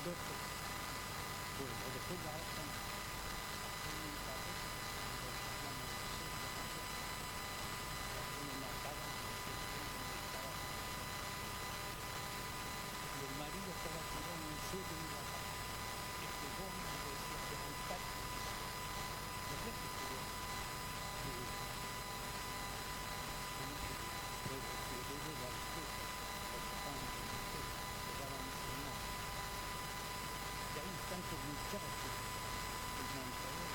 otro, bueno, después la otra, un carrete, una cara, y el marido estaba tirado en el suelo y la pegó y le decía, levantate, no sé qué tiró. Y ahí están los muchachos, el montador,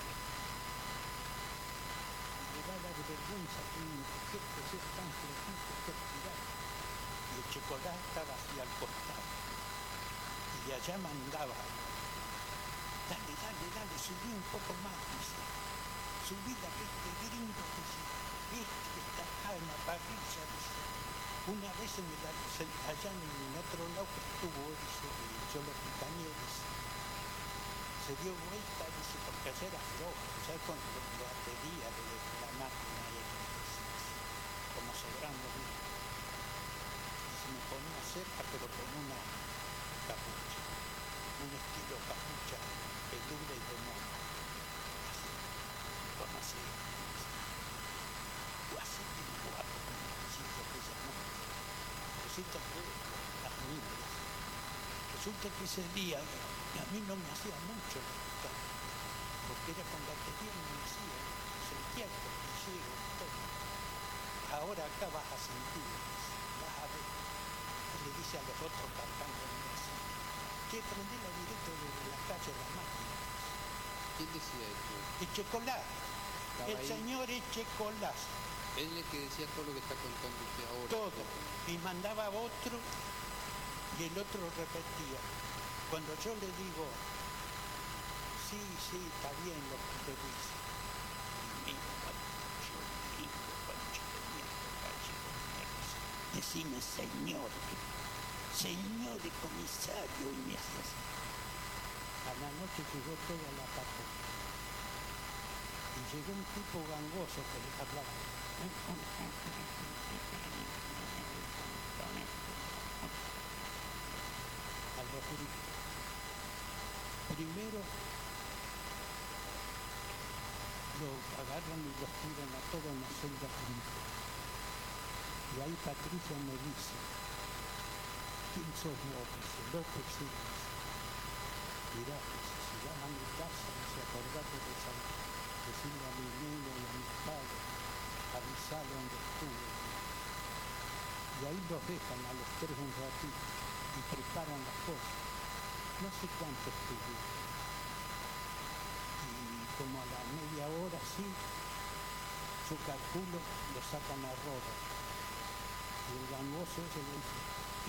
y le va a dar vergüenza que un mujer que sea tan flojito que tirar. Y el chocolate estaba hacia el costado. Y de allá mandaba, dale, subí un poco más, dice. Subí la que este gringo, dice. Este que está acá en la parrilla, dice. Una vez allá en otro lado que estuvo, dice, yo lo picañé, dice. Se dio vuelta, dice, porque allá era flojo, ya con la batería de la máquina, como sobrando, dice. Y se me ponía cerca, pero con una capucha, un estilo capucha peluda y de mono, así, con así, o así bien guapo, como un chico que llamó. Resulta que las miles. Resulta que ese día a mí no me hacía mucho la guitarra, porque era con batería y me hacía, sentía el cosquilleo y todo. Ahora acá vas a sentir, vas a ver. Y le dice a los otros cantando así, che, prendela directo desde la calle La Máquina. ¿Quién decía eso? Echecolás, el ahí. señor Echecolás. Él es el que decía todo lo que está contando usted ahora. Todo. Y mandaba a otro y el otro repetía. Cuando yo le digo, sí, está bien lo que te dice. Y mira, Pancho de mierda, gallego de mierda. Decime, señor comisario, y me hace así. A la noche llegó toda la patrulla. Y llegó un tipo gangoso que les hablaba. A los gritos. Primero lo agarran y los tiran a toda una celda juntos. Y ahí Patricia me dice, ¿quién sos vos? Dice, López, sí, dice. Mirá, dice, si vas a mi casa, dice, acordate de decirle a mi niño y a mis padres, avisarle donde estuve. Y ahí los dejan a los tres un ratito y preparan las cosas. No sé cuánto estuve. Y como a la media hora, sí, yo calculo, lo sacan a roda. Y el gangoso ese le dice,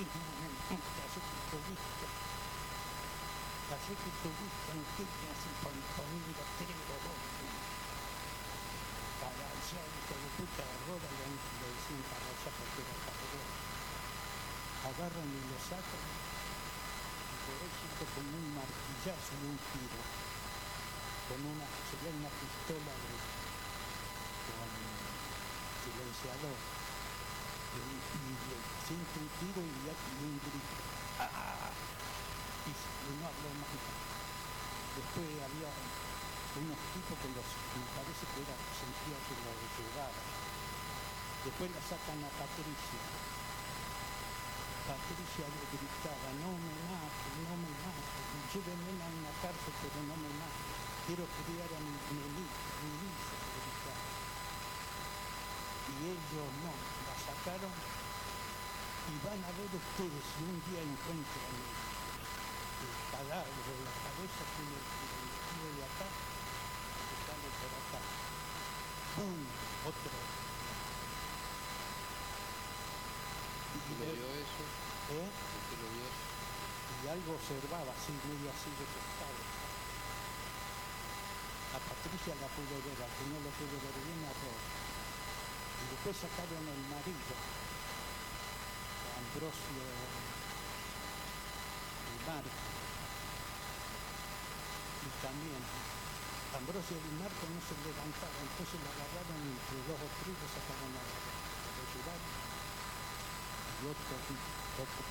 así que tuviste en qué te hacen poniendo tres bobones. Para allá, hijo de puta, de roda, le decían para allá porque era carrera. Agarran y lo sacan, y por ahí siento como un martillazo y un tiro, sería una pistola con silenciador. Y le siento un tiro y un grito. ¡Ah! Y no habló más. Después había unos tipos que me parece que sentía que lo llevaban. Después la sacan a Patricia. Patricia le gritaba, no me maten, llévenme a una cárcel, pero no me maten. Quiero criar a mi hija, le gritaba. Y ellos no, la sacaron y van a ver ustedes si un día encuentran el cadáver de la cabeza que el tío de acá, que sale por acá. ¡Pum! Otro. ¿Y lo vio eso? ¿Usted lo vio? Y algo observaba así, medio así de costado. A Patricia la pude ver, al que no lo pude ver bien a Rosa. Y después sacaron el marido, Ambrosio y Marco. Y también Ambrosio y Marco no se levantaban, entonces lo agarraron entre dos o tres, lo sacaron a la llevaron. Y otro